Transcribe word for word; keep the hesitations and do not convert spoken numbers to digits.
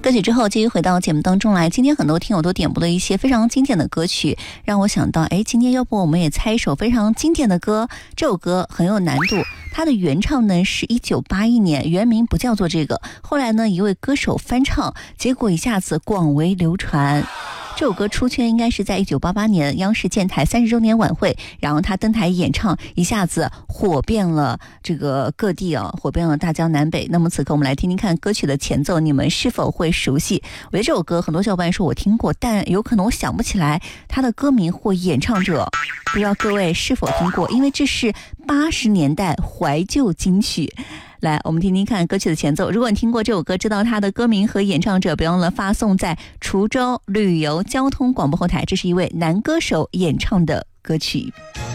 歌曲之后继续回到节目当中来，今天很多听友都点播了一些非常经典的歌曲，让我想到哎，今天要不我们也猜一首非常经典的歌。这首歌很有难度，它的原唱呢是一九八一年，原名不叫做这个，后来呢一位歌手翻唱，结果一下子广为流传。这首歌出圈应该是在一九八八年央视建台三十周年晚会，然后他登台演唱，一下子火遍了这个各地啊，火遍了大江南北。那么此刻我们来听听看歌曲的前奏，你们是否会熟悉？我觉得这首歌很多小伙伴说我听过，但有可能我想不起来他的歌名或演唱者，不知道各位是否听过？因为这是八十年代怀旧金曲。来，我们听听看歌曲的前奏。如果你听过这首歌，知道它的歌名和演唱者，别忘了发送在滁州旅游交通广播后台。这是一位男歌手演唱的歌曲。